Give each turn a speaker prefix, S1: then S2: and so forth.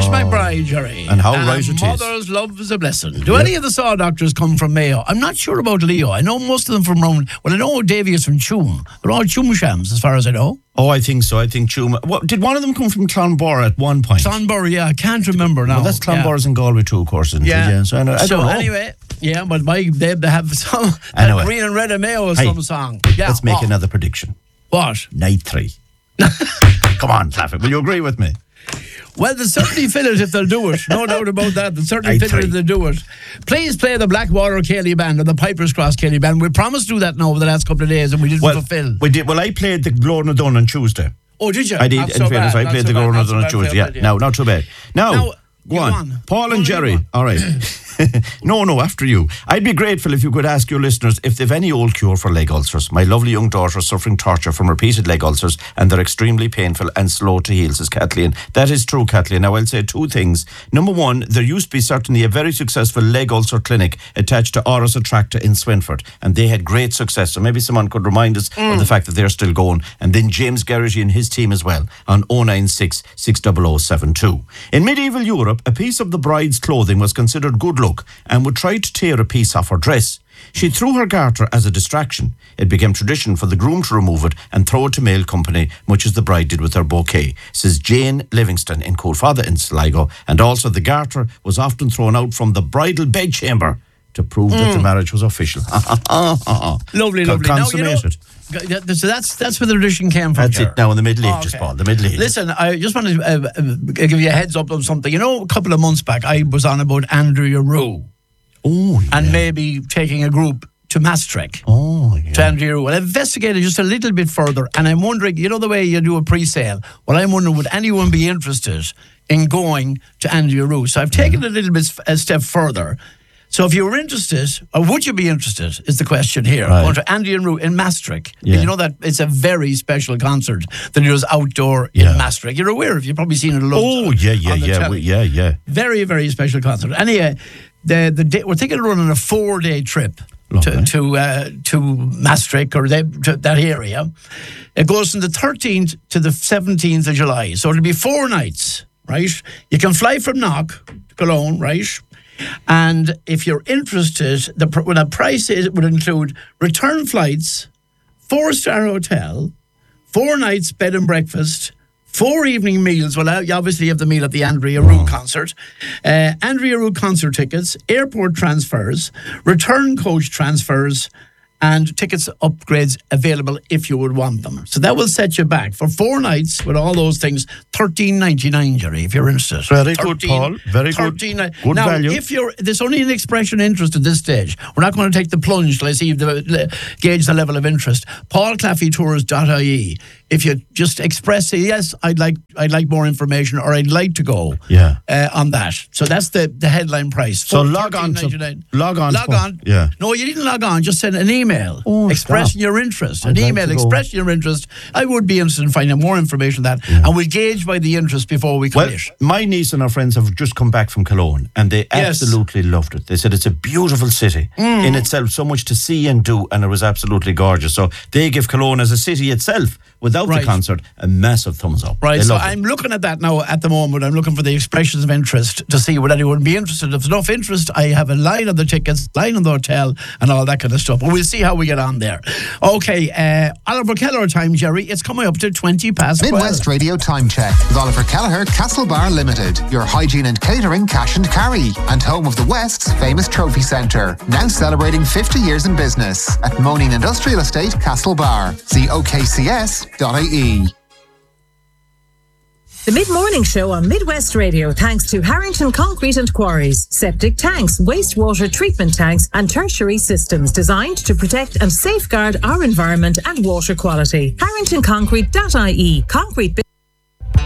S1: Ash McBride, Jerry.
S2: And how right it is.
S1: Mother's love is a blessing. Do any of the Saw doctors come from Mayo? I'm not sure about Leo. I know most of them from round. Well, I know Davy is from Tuam. They're all Tuam-shams, as far as I know.
S2: Oh, I think so. I think Tuam. Did one of them come from Clonborough at one point?
S1: Clonborough, yeah. I can't remember now.
S2: Well, that's Clonborough's in Galway too, of course.
S1: Yeah.
S2: So I don't know.
S1: Anyway, yeah, but they have some.
S2: Anyway.
S1: Green and Red and Mayo is some song. Yeah.
S2: Let's make another prediction.
S1: What?
S2: Night 3. Come on, Clafford. Will you agree with me?
S1: Well, they'll certainly fill it if they'll do it. No doubt about that. They'll certainly fill it if they'll do it. Please play the Blackwater Cayley Band or the Pipers Cross Cayley Band. We promised to do that now over the last couple of days and we didn't fulfill.
S2: We did. Well, I played the Glorna Dun on Tuesday.
S1: Oh, did you?
S2: I did, in fairness. I played the Glorna Dun on Tuesday. Yeah, no, not too bad. Now go on. Paul and Jerry. All right. No, after you. I'd be grateful if you could ask your listeners if they've any old cure for leg ulcers. My lovely young daughter is suffering torture from repeated leg ulcers and they're extremely painful and slow to heal, says Kathleen. That is true, Kathleen. Now, I'll say two things. Number one, there used to be certainly a very successful leg ulcer clinic attached to Auris Attracta in Swinford, and they had great success. So maybe someone could remind us of the fact that they're still going. And then James Garrity and his team as well on 096 60072. In medieval Europe, a piece of the bride's clothing was considered good luck and would try to tear a piece off her dress. She threw her garter as a distraction. It became tradition for the groom to remove it and throw it to mail company, much as the bride did with her bouquet, says Jane Livingston in Coolfather in Sligo. And also the garter was often thrown out from the bridal bedchamber to prove that the marriage was official.
S1: Lovely.
S2: Consummated.
S1: So that's where the tradition came from.
S2: That's it now in the Middle Ages, Paul. The Middle Ages.
S1: Listen, I just want to give you a heads up on something. You know, a couple of months back, I was on about Andrea Roux.
S2: Oh, yeah.
S1: And maybe taking a group to Maastricht.
S2: Oh, yeah.
S1: To Andrea Roux. Well, I've investigated just a little bit further, and I'm wondering, you know the way you do a pre-sale? Well, I'm wondering, would anyone be interested in going to Andrea Roux? So I've taken a step further. So if you were interested, or would you be interested, is the question here.
S2: Right.
S1: Going to Andrea Roux in Maastricht.
S2: Yeah.
S1: You know that it's a very special concert that is outdoor in Maastricht. You're aware of it. You've probably seen it a lot.
S2: Oh, yeah.
S1: Very, very special concert. Anyway, the day, we're thinking of running a 4-day trip to Maastricht or to that area. It goes from the 13th to the 17th of July. So it'll be 4 nights, right? You can fly from Knock to Cologne, right? And if you're interested, the price would include return flights, 4-star hotel, 4 nights bed and breakfast, 4 evening meals. Well, you obviously have the meal at the Andrea Roux concert. Andrea Roux concert tickets, airport transfers, return coach transfers, and tickets upgrades available if you would want them. So that will set you back for 4 nights with all those things. $13.99, Jerry, if you're interested.
S2: Very good, Paul. Very good. Good
S1: now,
S2: value.
S1: If there's only an expression of interest at this stage. We're not going to take the plunge till I see gauge the level of interest. PaulClaffeyTours.ie. If you just express, say, yes, I'd like more information, or I'd like to go on that. So that's the headline price.
S2: So log on. Yeah.
S1: No, you didn't log on. Just send an email expressing your interest. Expressing your interest. I would be interested in finding more information on that, and we'll gauge by the interest before we commit.
S2: Well, my niece and her friends have just come back from Cologne, and they absolutely loved it. They said it's a beautiful city in itself, so much to see and do, and it was absolutely gorgeous. So they give Cologne as a city itself, without the concert, a massive thumbs up.
S1: Right, so I'm looking at that now at the moment. I'm looking for the expressions of interest to see would anyone be interested. If there's enough interest, I have a line on the tickets, line on the hotel, and all that kind of stuff. But we'll see how we get on there. Okay, Oliver Kelleher time, Jerry. It's coming up to 20 past 12.
S3: Midwest Radio Time Check with Oliver Kelleher, Castlebar Limited. Your hygiene and catering cash and carry. And home of the West's famous trophy centre. Now celebrating 50 years in business at Moaning Industrial Estate, Castlebar. See okcs.ie.
S4: The Mid-Morning Show on Midwest Radio, thanks to Harrington Concrete and Quarries, septic tanks, wastewater treatment tanks and tertiary systems designed to protect and safeguard our environment and water quality. HarringtonConcrete.ie. Concrete